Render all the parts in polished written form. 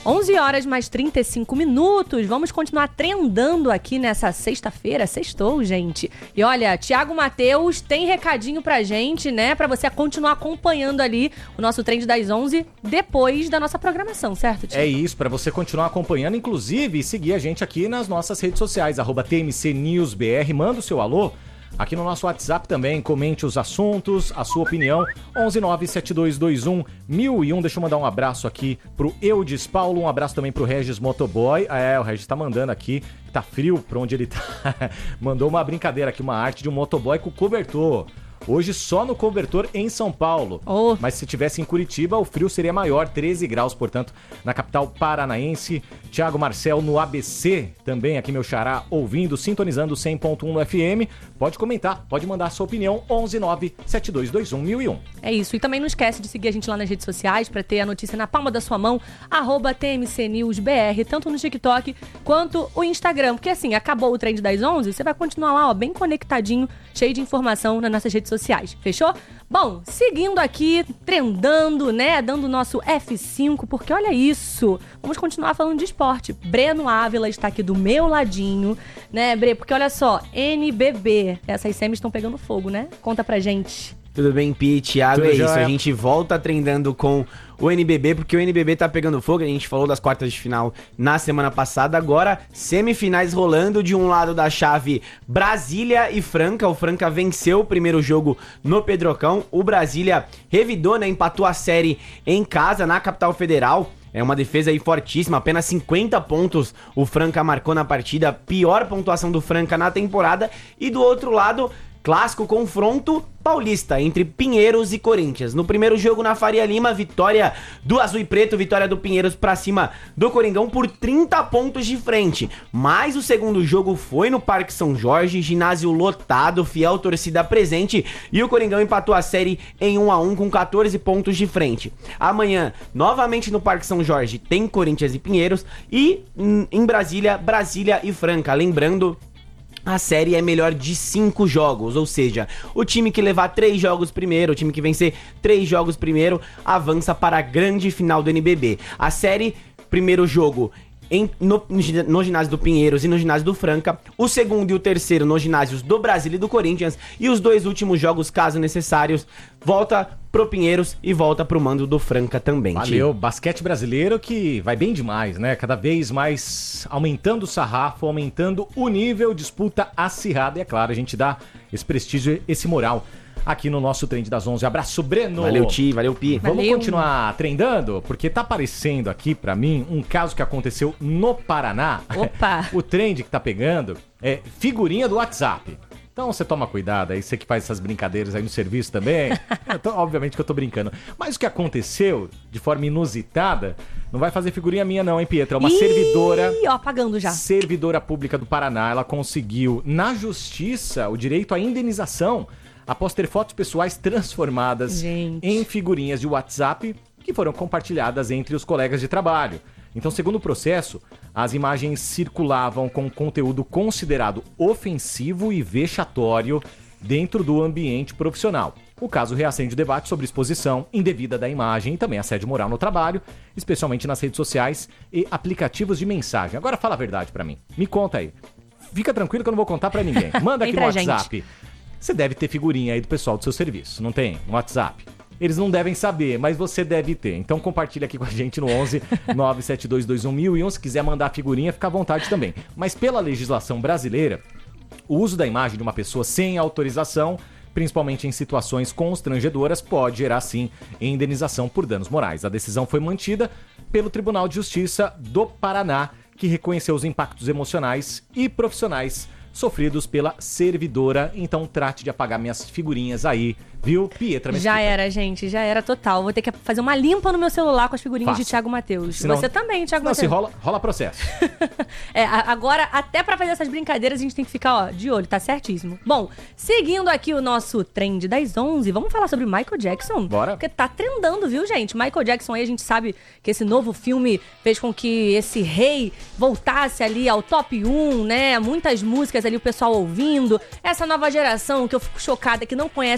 11 horas mais 35 minutos. Vamos continuar trendando aqui nessa sexta-feira. Sextou, gente. E olha, Thiago Matheus tem recadinho pra gente, né? Pra você continuar acompanhando ali o nosso Trend das 11 depois da nossa programação, certo, Thiago? É isso, pra você continuar acompanhando, inclusive seguir a gente aqui nas nossas redes sociais, @TMCNewsBR. Manda o seu alô aqui no nosso WhatsApp também, comente os assuntos, a sua opinião, 11972211001. Deixa eu mandar um abraço aqui pro Eudes Paulo, um abraço também pro Regis Motoboy. O Regis tá mandando aqui, tá frio pra onde ele tá. Mandou uma brincadeira aqui, uma arte de um motoboy com cobertor. Hoje só no cobertor em São Paulo. Mas se tivesse em Curitiba, o frio seria maior, 13 graus, portanto, na capital paranaense. Thiago Marcel no ABC, também aqui meu xará, ouvindo, sintonizando 100.1 no FM. Pode comentar, pode mandar a sua opinião, 11972211001. É isso, e também não esquece de seguir a gente lá nas redes sociais para ter a notícia na palma da sua mão, @TMCNewsBR, tanto no TikTok quanto o Instagram. Porque assim, acabou o Trend das 11, você vai continuar lá, ó, bem conectadinho, cheio de informação nas nossas redes sociais, fechou? Bom, seguindo aqui, trendando, né, dando o nosso F5, porque olha isso, vamos continuar falando de esporte. Breno Ávila está aqui do meu ladinho, né, Bre, porque olha só, NBB, essas semis estão pegando fogo, né? Conta pra gente. Tudo bem, Pi, Thiago, Tudo é jóia. isso, a gente volta trendando com o NBB, porque o NBB tá pegando fogo, a gente falou das quartas de final na semana passada, agora semifinais rolando, de um lado da chave Brasília e Franca. O Franca venceu o primeiro jogo no Pedrocão, o Brasília revidou, né, empatou a série em casa, na capital federal. É uma defesa aí fortíssima, apenas 50 pontos o Franca marcou na partida, pior pontuação do Franca na temporada. E do outro lado, clássico confronto paulista entre Pinheiros e Corinthians. No primeiro jogo na Faria Lima, vitória do Azul e Preto, vitória do Pinheiros pra cima do Coringão por 30 pontos de frente. Mas o segundo jogo foi no Parque São Jorge, ginásio lotado, fiel torcida presente, e o Coringão empatou a série em 1-1 com 14 pontos de frente. Amanhã, novamente no Parque São Jorge, tem Corinthians e Pinheiros, e em Brasília, Brasília e Franca. Lembrando, a série é melhor de 5 jogos, ou seja, o time que levar 3 jogos primeiro, o time que vencer 3 jogos primeiro, avança para a grande final do NBB. A série, primeiro jogo no ginásio do Pinheiros e no ginásio do Franca, o segundo e o terceiro nos ginásios do Brasília e do Corinthians, e os 2 últimos jogos, caso necessários, volta pro Pinheiros e volta pro mando do Franca também. Valeu, basquete brasileiro que vai bem demais, né? Cada vez mais aumentando o sarrafo, aumentando o nível, disputa acirrada, e é claro, a gente dá esse prestígio, esse moral aqui no nosso Trend das 11. Abraço, Breno! Valeu, Ti, valeu, Pi. Vamos continuar trendando? Porque tá aparecendo aqui pra mim um caso que aconteceu no Paraná. Opa! O trend que tá pegando é figurinha do WhatsApp. Então você toma cuidado aí, você que faz essas brincadeiras aí no serviço também. Obviamente que eu tô brincando. Mas o que aconteceu de forma inusitada, não vai fazer figurinha minha não, hein, Pietra? É uma servidora... ó, apagando já. Servidora pública do Paraná, ela conseguiu na justiça o direito à indenização após ter fotos pessoais transformadas em figurinhas de WhatsApp que foram compartilhadas entre os colegas de trabalho. Então, segundo o processo, as imagens circulavam com conteúdo considerado ofensivo e vexatório dentro do ambiente profissional. O caso reacende o debate sobre exposição indevida da imagem e também assédio moral no trabalho, especialmente nas redes sociais e aplicativos de mensagem. Agora fala a verdade pra mim. Me conta aí. Fica tranquilo que eu não vou contar pra ninguém. Manda aqui no WhatsApp. Você deve ter figurinha aí do pessoal do seu serviço, não tem? No WhatsApp. Eles não devem saber, mas você deve ter. Então compartilha aqui com a gente no 11 972211001. Se quiser mandar figurinha, fica à vontade também. Mas pela legislação brasileira, o uso da imagem de uma pessoa sem autorização, principalmente em situações constrangedoras, pode gerar sim indenização por danos morais. A decisão foi mantida pelo Tribunal de Justiça do Paraná, que reconheceu os impactos emocionais e profissionais sofridos pela servidora. Então trate de apagar minhas figurinhas aí, viu, Pietra? Já era, gente, já era total. Vou ter que fazer uma limpa no meu celular com as figurinhas de Thiago Matheus. Você também, Thiago Matheus. Não, se rola processo. Agora, até pra fazer essas brincadeiras, a gente tem que ficar, ó, de olho, tá certíssimo. Bom, seguindo aqui o nosso Trend das 11, vamos falar sobre Michael Jackson? Bora. Porque tá trendando, viu, gente? Michael Jackson aí, a gente sabe que esse novo filme fez com que esse rei voltasse ali ao top 1, né? Muitas músicas ali, o pessoal ouvindo. Essa nova geração que eu fico chocada, que não conhece Michael Jackson,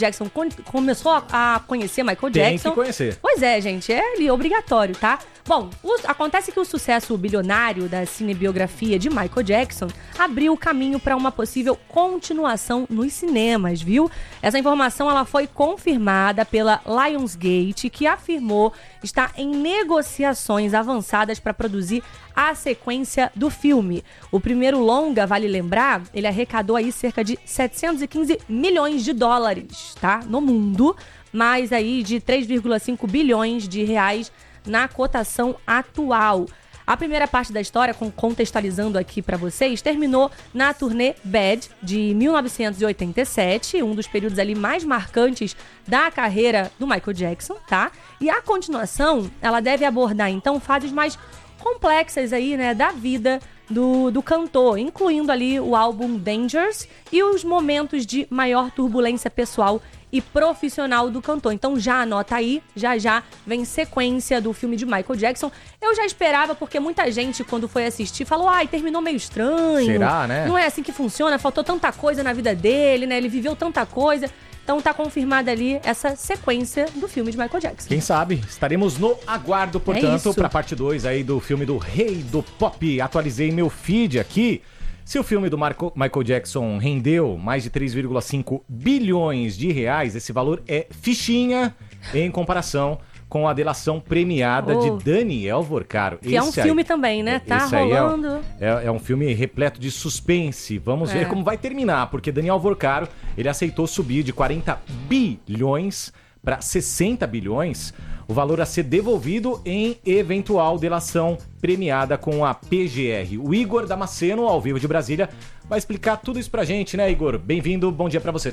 Jackson começou a conhecer Michael Jackson. Tem que conhecer. Pois é, gente, é ali obrigatório, tá? Bom, acontece que o sucesso bilionário da cinebiografia de Michael Jackson abriu o caminho para uma possível continuação nos cinemas, viu? Essa informação ela foi confirmada pela Lionsgate, que afirmou estar em negociações avançadas para produzir a sequência do filme. O primeiro longa, vale lembrar, ele arrecadou aí cerca de 715 milhões de dólares, tá? No mundo, mais aí de 3,5 bilhões de reais na cotação atual. A primeira parte da história, contextualizando aqui pra vocês, terminou na turnê Bad, de 1987, um dos períodos ali mais marcantes da carreira do Michael Jackson, tá? E a continuação, ela deve abordar, então, fases mais complexas aí, né, da vida do cantor, incluindo ali o álbum Dangerous e os momentos de maior turbulência pessoal e profissional do cantor. Então já anota aí, já vem sequência do filme de Michael Jackson. Eu já esperava, porque muita gente, quando foi assistir, falou, terminou meio estranho. Será, né? Não é assim que funciona, faltou tanta coisa na vida dele, né? Ele viveu tanta coisa. Então tá confirmada ali essa sequência do filme de Michael Jackson. Quem sabe? Estaremos no aguardo, portanto, para a parte 2 aí do filme do Rei do Pop. Atualizei meu feed aqui. Se o filme do Michael Jackson rendeu mais de 3,5 bilhões de reais, esse valor é fichinha em comparação com a delação premiada de Daniel Vorcaro. Que é um filme também, né? Tá rolando. É um filme repleto de suspense. Vamos ver como vai terminar, porque Daniel Vorcaro, ele aceitou subir de 40 bilhões para 60 bilhões, o valor a ser devolvido em eventual delação premiada com a PGR. O Igor Damasceno, ao vivo de Brasília, vai explicar tudo isso pra gente, né, Igor? Bem-vindo, bom dia pra você.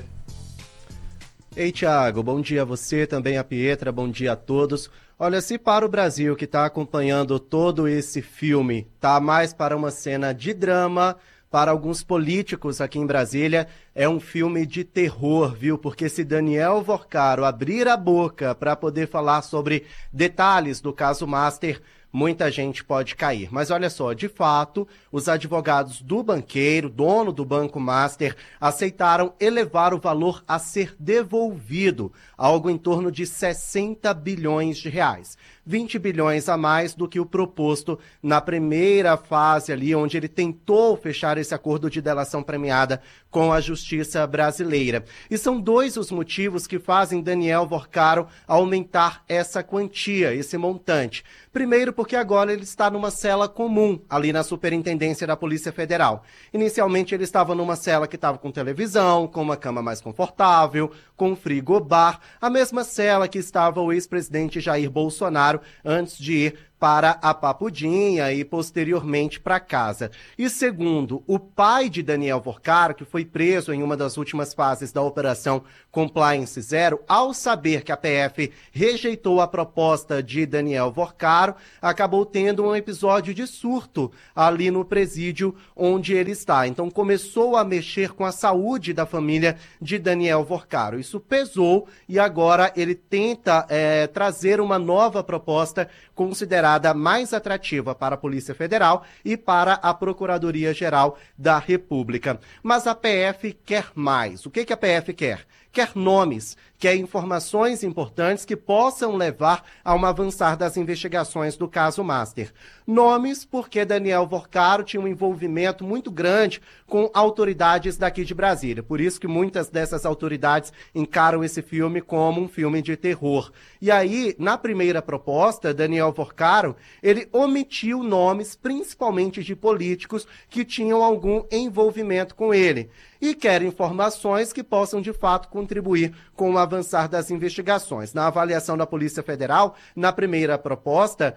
Ei, Thiago, bom dia a você, também a Pietra, bom dia a todos. Olha, se para o Brasil, que está acompanhando todo esse filme, tá mais para uma cena de drama, para alguns políticos aqui em Brasília, é um filme de terror, viu? Porque se Daniel Vorcaro abrir a boca para poder falar sobre detalhes do caso Master, muita gente pode cair. Mas olha só, de fato, os advogados do banqueiro, dono do Banco Master, aceitaram elevar o valor a ser devolvido, algo em torno de 60 bilhões de reais. 20 bilhões a mais do que o proposto na primeira fase ali, onde ele tentou fechar esse acordo de delação premiada com a justiça brasileira. E são dois os motivos que fazem Daniel Vorcaro aumentar essa quantia, esse montante. Primeiro, porque agora ele está numa cela comum, ali na Superintendência da Polícia Federal. Inicialmente ele estava numa cela que estava com televisão, com uma cama mais confortável, com frigobar, a mesma cela que estava o ex-presidente Jair Bolsonaro antes de ir para a Papudinha e posteriormente para casa. E segundo, o pai de Daniel Vorcaro, que foi preso em uma das últimas fases da Operação Compliance Zero, ao saber que a PF rejeitou a proposta de Daniel Vorcaro, acabou tendo um episódio de surto ali no presídio onde ele está. Então começou a mexer com a saúde da família de Daniel Vorcaro. Isso pesou e agora ele tenta trazer uma nova proposta considerada mais atrativa para a Polícia Federal e para a Procuradoria-Geral da República. Mas a PF quer mais. O que a PF quer? Quer nomes, quer informações importantes que possam levar a um avançar das investigações do caso Master. Nomes porque Daniel Vorcaro tinha um envolvimento muito grande com autoridades daqui de Brasília. Por isso que muitas dessas autoridades encaram esse filme como um filme de terror. E aí, na primeira proposta, Daniel Vorcaro, ele omitiu nomes, principalmente de políticos, que tinham algum envolvimento com ele. E quer informações que possam, de fato, contribuir com o avançar das investigações. Na avaliação da Polícia Federal, na primeira proposta,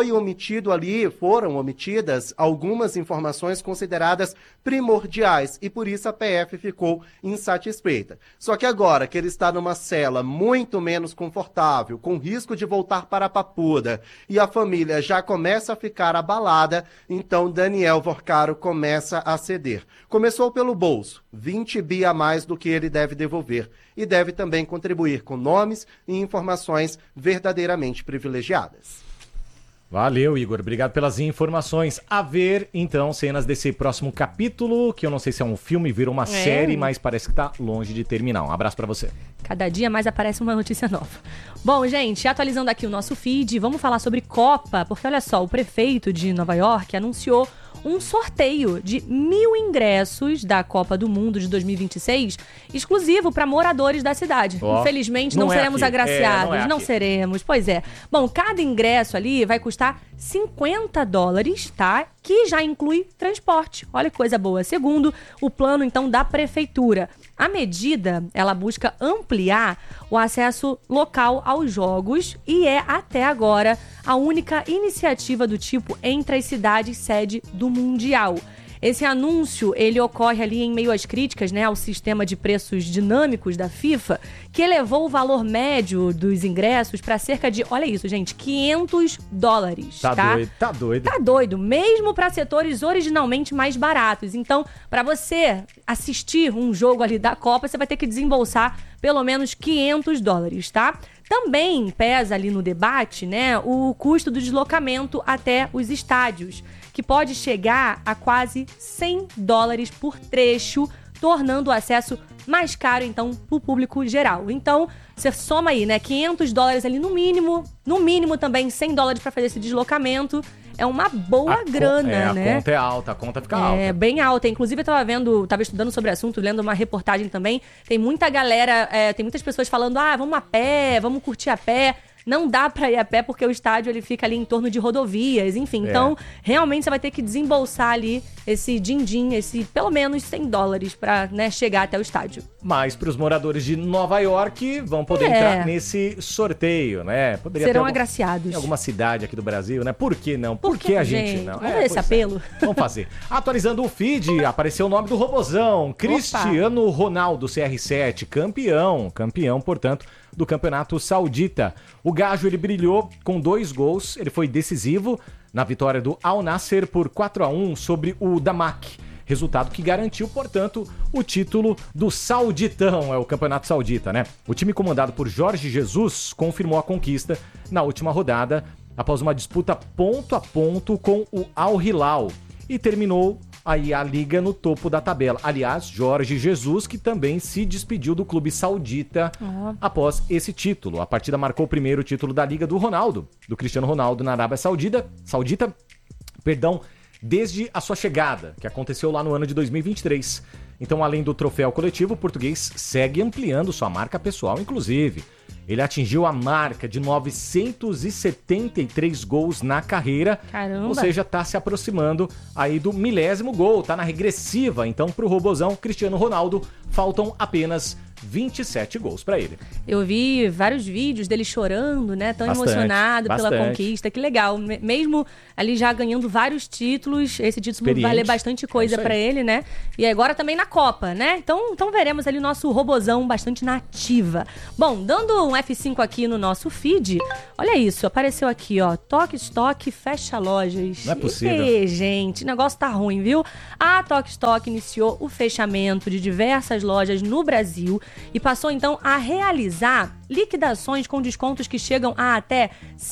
foram omitidas algumas informações consideradas primordiais e por isso a PF ficou insatisfeita. Só que agora que ele está numa cela muito menos confortável, com risco de voltar para a Papuda e a família já começa a ficar abalada, então Daniel Vorcaro começa a ceder. Começou pelo bolso, 20 bi a mais do que ele deve devolver e deve também contribuir com nomes e informações verdadeiramente privilegiadas. Valeu, Igor. Obrigado pelas informações. A ver, então, cenas desse próximo capítulo, que eu não sei se é um filme, virou uma série, mas parece que tá longe de terminar. Um abraço pra você. Cada dia mais aparece uma notícia nova. Bom, gente, atualizando aqui o nosso feed, vamos falar sobre Copa, porque olha só, o prefeito de Nova York anunciou um sorteio de 1.000 ingressos da Copa do Mundo de 2026, exclusivo para moradores da cidade. Infelizmente, não seremos agraciados, não seremos. Pois é. Bom, cada ingresso ali vai custar $50, tá? Que já inclui transporte. Olha que coisa boa. Segundo o plano, então, da prefeitura. A medida, ela busca ampliar o acesso local aos jogos e é, até agora, a única iniciativa do tipo entre as cidades sede do Mundial. Esse anúncio, ele ocorre ali em meio às críticas, né, ao sistema de preços dinâmicos da FIFA, que elevou o valor médio dos ingressos para cerca de, olha isso, gente, $500, tá? Tá doido, mesmo para setores originalmente mais baratos. Então, para você assistir um jogo ali da Copa, você vai ter que desembolsar pelo menos $500, tá? Também pesa ali no debate, né, o custo do deslocamento até os estádios, que pode chegar a quase $100 por trecho, tornando o acesso mais caro, então, para o público geral. Então, você soma aí, né, $500 ali no mínimo também $100 para fazer esse deslocamento. É uma boa grana, né? A conta é alta, a conta fica alta. É, bem alta. Inclusive, eu tava estudando sobre o assunto, lendo uma reportagem também. Tem muita galera, tem muitas pessoas falando, vamos a pé, vamos curtir a pé. Não dá pra ir a pé porque o estádio ele fica ali em torno de rodovias, enfim. Então, realmente você vai ter que desembolsar ali esse din-din, esse pelo menos $100 pra, né, chegar até o estádio. Mas pros moradores de Nova York vão poder entrar nesse sorteio, né? Serão agraciados. Em alguma cidade aqui do Brasil, né? Por que não? Por que a gente não? Vamos ver esse apelo. Vamos fazer. Atualizando o feed, apareceu o nome do robozão, Cristiano Ronaldo, CR7, campeão, portanto, do Campeonato Saudita. O Gajo, ele brilhou com 2 gols, ele foi decisivo na vitória do Al Nassr por 4-1 sobre o Damak. Resultado que garantiu, portanto, o título do Sauditão, o Campeonato Saudita, né? O time comandado por Jorge Jesus confirmou a conquista na última rodada, após uma disputa ponto a ponto com o Al Hilal, e terminou aí a liga no topo da tabela. Aliás, Jorge Jesus, que também se despediu do clube saudita após esse título. A partida marcou o primeiro título da liga do Cristiano Ronaldo na Arábia Saudita, desde a sua chegada, que aconteceu lá no ano de 2023. Então, além do troféu coletivo, o português segue ampliando sua marca pessoal, inclusive. Ele atingiu a marca de 973 gols na carreira. Caramba! Ou seja, tá se aproximando aí do 1000º gol, tá na regressiva. Então, pro robozão Cristiano Ronaldo, faltam apenas 27 gols pra ele. Eu vi vários vídeos dele chorando, né? Tão emocionado pela conquista. Que legal. Mesmo ali já ganhando vários títulos, esse título vai valer bastante coisa pra ele, né? E agora também na Copa, né? Então veremos ali o nosso robozão bastante na ativa. Bom, dando um F5 aqui no nosso feed, olha isso, apareceu aqui, ó, Tok Stock fecha lojas. Não é possível. Gente, o negócio tá ruim, viu? A Tok Stock iniciou o fechamento de diversas lojas no Brasil e passou então a realizar liquidações com descontos que chegam a até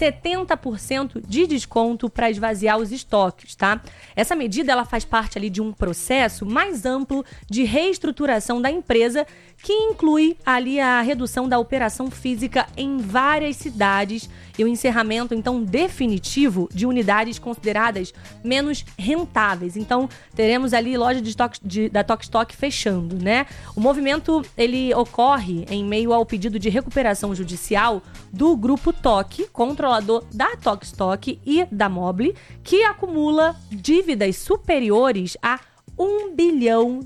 70% de desconto para esvaziar os estoques, tá? Essa medida ela faz parte ali de um processo mais amplo de reestruturação da empresa que inclui ali a redução da operação física em várias cidades e o encerramento, então, definitivo de unidades consideradas menos rentáveis. Então, teremos ali loja da Tok Stock fechando, né? O movimento, ele ocorre em meio ao pedido de recuperação judicial do Grupo Tok, controlador da Tok Stock e da Mobile, que acumula dívidas superiores a R$1 bilhão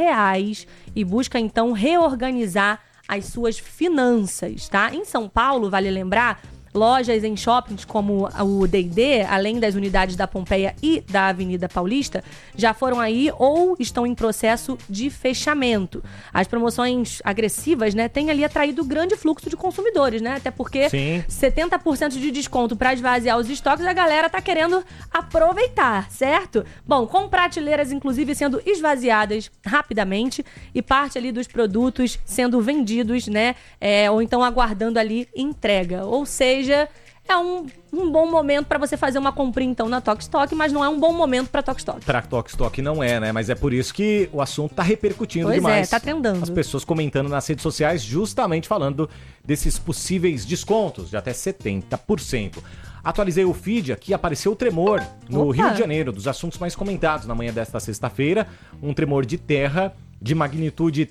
e busca, então, reorganizar as suas finanças, tá? Em São Paulo, vale lembrar, lojas em shoppings como o D&D, além das unidades da Pompeia e da Avenida Paulista, já foram aí ou estão em processo de fechamento. As promoções agressivas, né, têm ali atraído grande fluxo de consumidores, né? Até porque 70% de desconto para esvaziar os estoques, a galera tá querendo aproveitar, certo? Bom, com prateleiras, inclusive, sendo esvaziadas rapidamente e parte ali dos produtos sendo vendidos, né? Ou então aguardando ali entrega. Ou seja, é um bom momento pra você fazer uma comprinha, então, na Tok Stock, mas não é um bom momento pra Tok Stock. Pra Tok Stock não é, né? Mas é por isso que o assunto tá repercutindo demais. Tá trendando. As pessoas comentando nas redes sociais, justamente falando desses possíveis descontos de até 70%. Atualizei o feed, aqui apareceu o tremor no Rio de Janeiro, dos assuntos mais comentados na manhã desta sexta-feira. Um tremor de terra de magnitude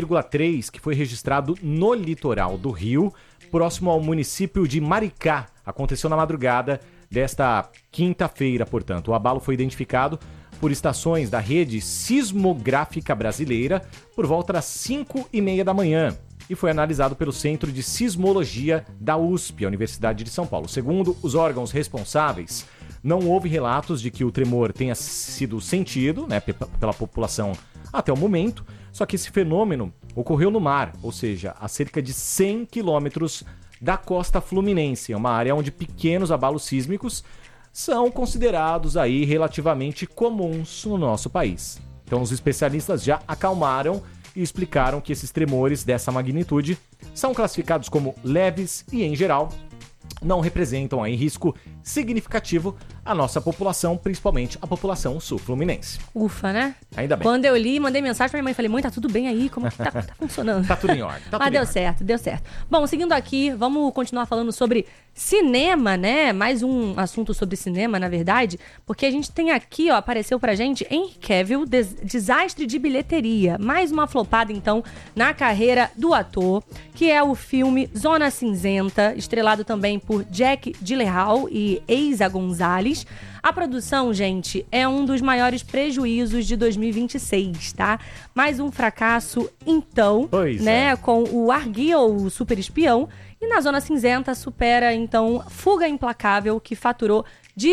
3,3 que foi registrado no litoral do Rio, próximo ao município de Maricá. Aconteceu na madrugada desta quinta-feira, portanto. O abalo foi identificado por estações da rede sismográfica brasileira por volta das 5h30 da manhã e foi analisado pelo Centro de Sismologia da USP, a Universidade de São Paulo. Segundo os órgãos responsáveis, não houve relatos de que o tremor tenha sido sentido, né, pela população até o momento, só que esse fenômeno ocorreu no mar, ou seja, a cerca de 100 quilômetros da costa fluminense, é uma área onde pequenos abalos sísmicos são considerados aí relativamente comuns no nosso país. Então os especialistas já acalmaram e explicaram que esses tremores dessa magnitude são classificados como leves e, em geral, não representam aí risco significativo à nossa população, principalmente a população sul-fluminense. Ufa, né? Ainda bem. Quando eu li, mandei mensagem pra minha mãe, falei, mãe, tá tudo bem aí? Como que tá funcionando? Tá tudo em ordem. Mas deu certo, deu certo. Bom, seguindo aqui, vamos continuar falando sobre cinema, né? Mais um assunto sobre cinema, na verdade, porque a gente tem aqui, ó, apareceu pra gente Henry Cavill, desastre de bilheteria. Mais uma flopada, então, na carreira do ator, que é o filme Zona Cinzenta, estrelado também por Jack Gyllenhaal e Eiza Gonzalez. A produção, gente, é um dos maiores prejuízos de 2026, tá? Mais um fracasso, então, né? Com o Arguil, o super espião. E na Zona Cinzenta supera, então, Fuga Implacável, que faturou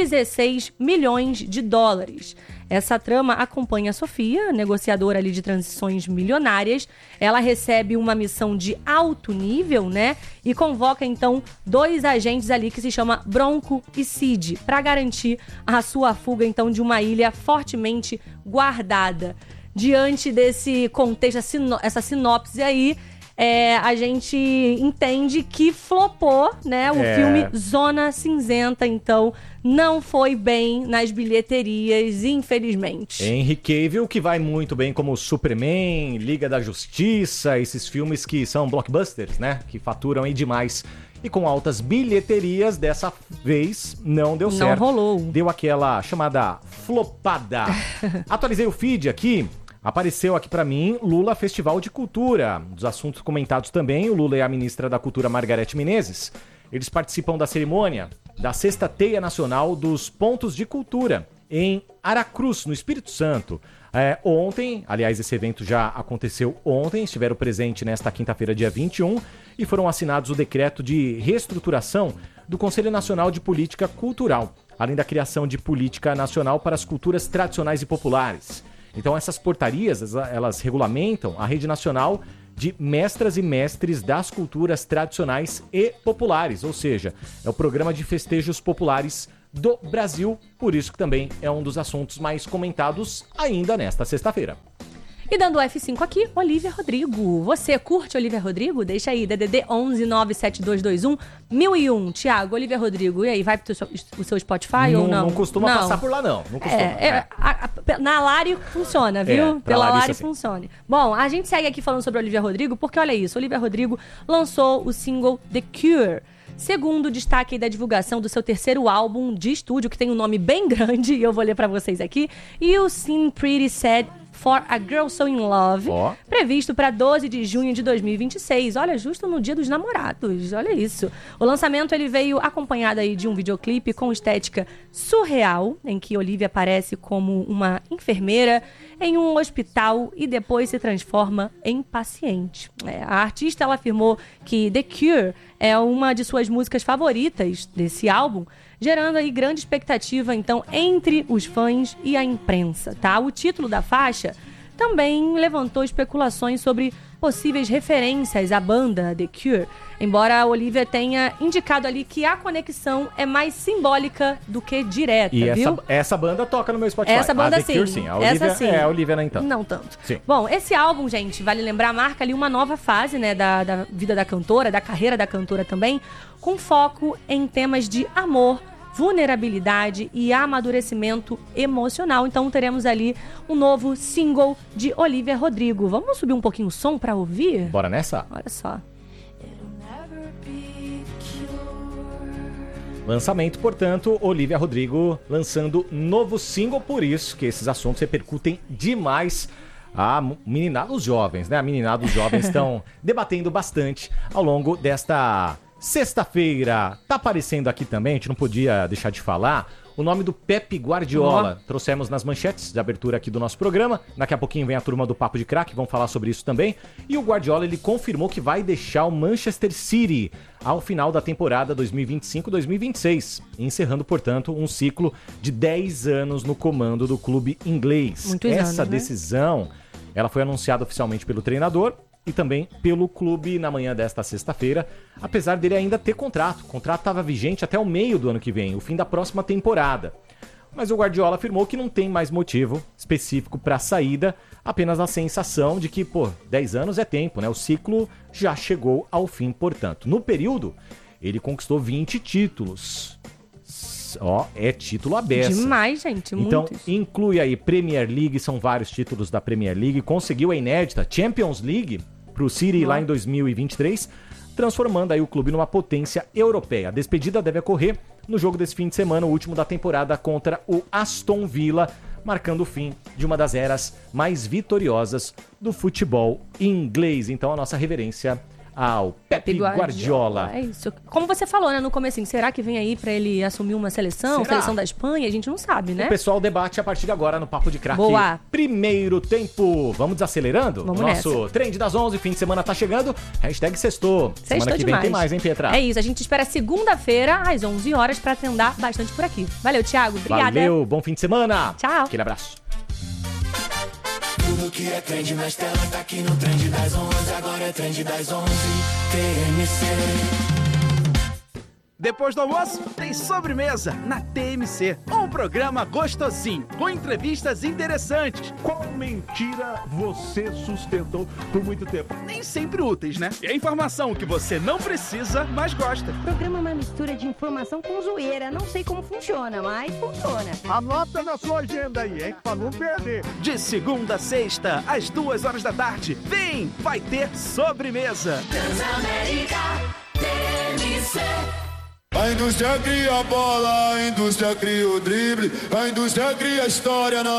16 milhões de dólares. Essa trama acompanha a Sofia, negociadora ali de transições milionárias. Ela recebe uma missão de alto nível, né? E convoca, então, 2 agentes ali que se chama Bronco e Cid, para garantir a sua fuga, então, de uma ilha fortemente guardada. Diante desse contexto, essa sinopse aí, a gente entende que flopou, né? O filme Zona Cinzenta, então, não foi bem nas bilheterias, infelizmente. Henry Cavill, que vai muito bem como Superman, Liga da Justiça, esses filmes que são blockbusters, né? Que faturam aí demais. E com altas bilheterias, dessa vez não deu certo. Não rolou. Deu aquela chamada flopada. Atualizei o feed aqui. Apareceu aqui pra mim Lula Festival de Cultura. Dos assuntos comentados também, o Lula e a ministra da Cultura, Margarete Menezes. Eles participam da cerimônia da Sexta Teia Nacional dos Pontos de Cultura, em Aracruz, no Espírito Santo. Ontem, aliás, esse evento já aconteceu ontem, estiveram presentes nesta quinta-feira, dia 21, e foram assinados o decreto de reestruturação do Conselho Nacional de Política Cultural, além da criação de política nacional para as culturas tradicionais e populares. Então essas portarias, elas regulamentam a rede nacional de mestras e mestres das culturas tradicionais e populares, ou seja, é o programa de festejos populares do Brasil, por isso que também é um dos assuntos mais comentados ainda nesta sexta-feira. E dando o F5 aqui, Olivia Rodrigo. Você curte Olivia Rodrigo? Deixa aí, DDD 11 97221 1001. Tiago, Olivia Rodrigo, e aí, vai pro seu Spotify ou não? Não costuma passar por lá, não. Não costuma. Na Lari funciona, viu? Pela Lari funciona. Bom, a gente segue aqui falando sobre Olivia Rodrigo, porque olha isso, Olivia Rodrigo lançou o single The Cure. Segundo destaque da divulgação do seu terceiro álbum de estúdio, que tem um nome bem grande, e eu vou ler pra vocês aqui. E o Seem Pretty Sad For a Girl So In Love, previsto para 12 de junho de 2026. Olha, justo no Dia dos Namorados, olha isso. O lançamento ele veio acompanhado aí de um videoclipe com estética surreal, em que Olivia aparece como uma enfermeira em um hospital e depois se transforma em paciente. A artista ela afirmou que The Cure é uma de suas músicas favoritas desse álbum, gerando aí grande expectativa, então, entre os fãs e a imprensa, tá? O título da faixa também levantou especulações sobre possíveis referências à banda The Cure, embora a Olivia tenha indicado ali que a conexão é mais simbólica do que direta, e viu? essa banda toca no meu Spotify. Essa banda The Cure, sim. A Olivia, essa sim. A Olivia não tanto. Não tanto. Sim. Bom, esse álbum, gente, vale lembrar, marca ali uma nova fase, né, da vida da cantora, da carreira da cantora também, com foco em temas de amor, vulnerabilidade e amadurecimento emocional. Então teremos ali um novo single de Olivia Rodrigo. Vamos subir um pouquinho o som pra ouvir? Bora nessa? Olha só. Lançamento, portanto, Olivia Rodrigo lançando novo single, por isso que esses assuntos repercutem demais a meninada, os jovens, né? A meninada, os jovens estão debatendo bastante ao longo desta sexta-feira. Tá aparecendo aqui também, a gente não podia deixar de falar, o nome do Pep Guardiola. Trouxemos nas manchetes de abertura aqui do nosso programa. Daqui a pouquinho vem a turma do Papo de Crack, vão falar sobre isso também. E o Guardiola, ele confirmou que vai deixar o Manchester City ao final da temporada 2025-2026, encerrando, portanto, um ciclo de 10 anos no comando do clube inglês. Muitos anos, Essa né? decisão, ela foi anunciada oficialmente pelo treinador e também pelo clube na manhã desta sexta-feira, apesar dele ainda ter contrato. O contrato estava vigente até o meio do ano que vem, o fim da próxima temporada. Mas o Guardiola afirmou que não tem mais motivo específico para a saída, apenas a sensação de que, 10 anos é tempo, né? O ciclo já chegou ao fim, portanto. No período, ele conquistou 20 títulos. É título à beça. Demais, gente, então, muitos. inclui aí Premier League, são vários títulos da Premier League. Conseguiu a inédita Champions League pro City lá em 2023, transformando aí o clube numa potência europeia. A despedida deve ocorrer no jogo desse fim de semana, o último da temporada, contra o Aston Villa, marcando o fim de uma das eras mais vitoriosas do futebol inglês. Então, a nossa reverência ao Pep Guardiola. É isso. Como você falou, né, no comecinho, será que vem aí pra ele assumir uma seleção? Será? Seleção da Espanha? A gente não sabe, né? O pessoal debate a partir de agora no Papo de Crack. Boa. Primeiro tempo. Vamos desacelerando? Vamos Nosso nessa. Trend das 11, fim de semana tá chegando. Hashtag sextou. Semana Sextou que vem demais. tem mais, hein, Pietra? É isso, a gente espera segunda-feira, às 11 horas, pra atender bastante por aqui. Valeu, Thiago. Obrigada. Valeu, bom fim de semana. Tchau. Aquele abraço. Tudo que é trend nas telas tá aqui no Trend das 11. Agora é Trend das 11, TMC. Depois do almoço, tem sobremesa na TMC. Um programa gostosinho, com entrevistas interessantes. Qual mentira você sustentou por muito tempo? Nem sempre úteis, né? E a informação que você não precisa, mas gosta. O programa é uma mistura de informação com zoeira. Não sei como funciona, mas funciona. Anota na sua agenda aí, hein? Pra não perder. De segunda a sexta, às 2h da tarde. Vem, vai ter sobremesa. Transamérica, TMC. A indústria cria a bola, a indústria cria o drible, a indústria cria a história.